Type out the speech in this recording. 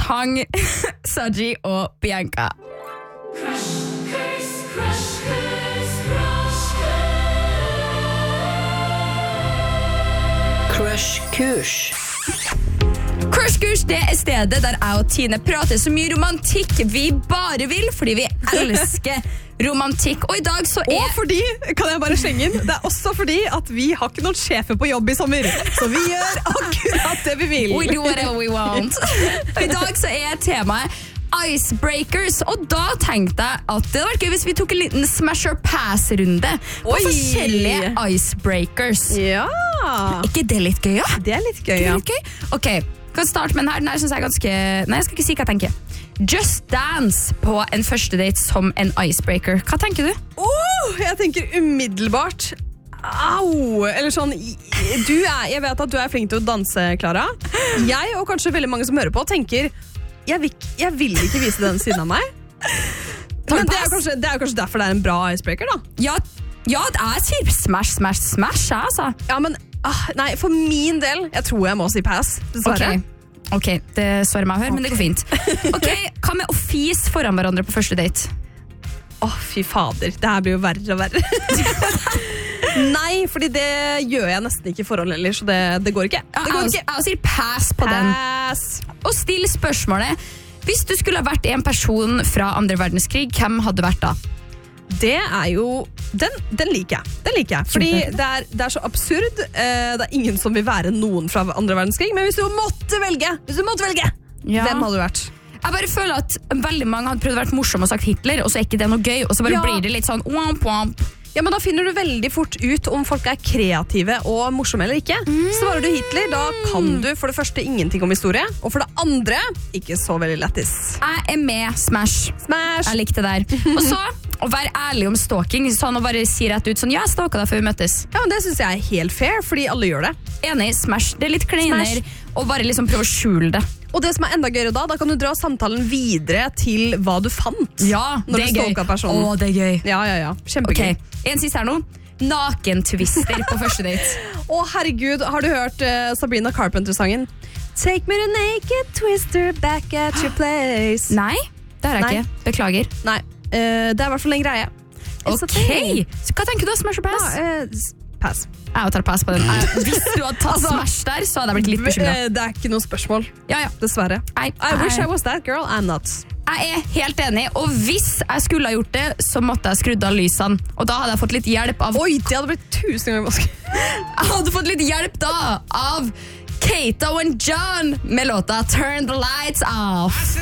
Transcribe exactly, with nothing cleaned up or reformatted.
Hang, Saji og Bianca. Crush, curse, crush, curse, crush, curse. Crush-kurs. Crush-kurs, det er stedet der jeg og Tine prater så mye romantikk vi bare vil, fordi vi elsker romantikk. Og i dag så er... Og fordi, kan jeg bare slenge inn, det er også fordi at vi har ikke noen sjefer på jobb i sommer, så vi gjør akkurat det vi vil. We do whatever we want. Og i dag så er temaet Icebreakers, og da tenkte jeg at det hadde vært gøy hvis vi tok en liten smash or pass-runde på Oi. forskjellige icebreakers. Ja, Ikke det litt gøy, ja? det er litt gøy, Det ja. er litt gøy? Ok, kan jeg starte med den her. Den her synes jeg er ganske... Nei, jeg skal ikke si hva jeg tenker. Just dance på en første date som en icebreaker. Hva tenker du? Åh, jeg tenker umiddelbart au, eller sånn du er, jeg vet at du er flink til å danse, Clara. Jeg, og kanskje veldig mange som hører på, tenker jeg vil, jeg vil ikke vise den siden av meg. Men det er, kanskje, det er kanskje derfor det er en bra icebreaker, da. Ja, ja jeg sier smash, smash, smash, jeg, altså. Ja, men ah, nei, for min del, jeg tror jeg må si pass, dessverre. Ok, ok, det svarer meg å høre, men det går fint. Ok, hva med å fise foran hverandre på første date? Åh, fy fader, det her blir jo verre og verre. Nei, fordi det gjør jeg nesten ikke i forhold heller, så det, det går ikke. Det går Jeg ikke. jeg sier pass på den. Pass. Og still spørsmålet, hvis du skulle ha vært en person fra andre verdenskrig, hvem hadde vært da? Det er jo den, den liker jeg. Den liker jeg. Fordi det er, det er så absurd. Eh, det er ingen som vil være noen fra andre verdenskrig. Men hvis du måtte velge, hvis du måtte velge Ja. hvem hadde du vært? Jeg bare føler at veldig mange hadde prøvd å være morsom og sagt Hitler, og så er ikke det noe gøy, og så bare Ja. blir det litt sånn womp, womp. Ja, men Da finner du veldig fort ut om folk er kreative og morsomme eller ikke. Svarer du Hitler, da kan du for det første ingenting om historie. Og for det andre, ikke så veldig lættis. Jeg er med Smash. Smash! Jeg likte det der. Og så å være ærlig om stalking, sånn å bare si rett ut sånn, ja, jeg stalket deg før vi møttes. Ja, men Det synes jeg er helt fair, fordi alle gjør det. Enig, Smash. Det er litt kleinere, og bare liksom prøve å skjule det. Og det som er enda gøyere da, da kan du dra samtalen videre til hva du fant. Ja, Når det du er gøy. stalket personen. Å, det er gøy. Ja, ja, ja. Kjempegøy. Ok, en siste her nå. Nakentwister på første date. Å, herregud, har du hørt eh, Sabrina Carpenter-sangen? Take me to naked twister back at your place. Nei, det har jeg Nei. ikke. Beklager. Nei, eh, det er i hvert fall en greie. It's a Ok, thing. så hva tenker du da, Smash og Pass? Ja, eh, s- pass. Jeg tar pass på den. Jeg, hvis du hadde tatt Altså, Smash der, så hadde jeg blitt litt bekymret. Eh, Det er ikke noe spørsmål, Ja, ja. dessverre. Nei, I wish I jeg, was that girl, I'm not. jeg er helt enig, og hvis jeg skulle ha gjort det, så måtte jeg skrudd av lysene. Og da hadde jeg fått litt hjelp av... Oi, det hadde blitt tusen ganger vanskelig. Jeg hadde fått litt hjelp da av Kato and John med låta Turn the Lights Off.